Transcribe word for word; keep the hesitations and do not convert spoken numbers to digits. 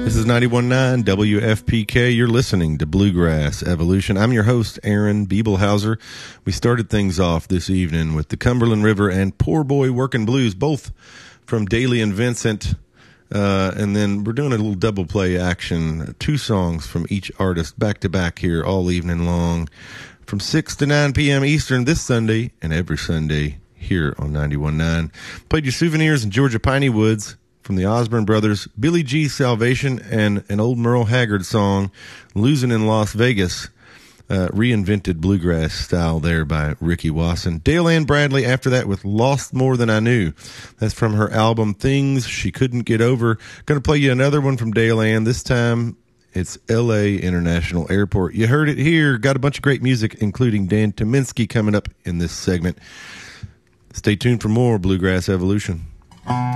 This is ninety-one point nine W F P K. You're listening to Bluegrass Evolution. I'm your host, Aaron Biebelhauser. We started things off this evening with the Cumberland River and Poor Boy Workin' Blues, both from Daly and Vincent. Uh, and then we're doing a little double play action, two songs from each artist back to back here all evening long from six to nine p.m. Eastern this Sunday and every Sunday here on ninety-one point nine. Played you Souvenirs in Georgia Piney Woods from the Osborne Brothers, Billy G. Salvation, and an old Merle Haggard song, Losing in Las Vegas, uh, reinvented bluegrass style there by Ricky Wasson. Dale Ann Bradley after that with Lost More Than I Knew. That's from her album Things She Couldn't Get Over. Going to play you another one from Dale Ann. This time it's L A International Airport. You heard it here. Got a bunch of great music, including Dan Tyminski, coming up in this segment. Stay tuned for more Bluegrass Evolution.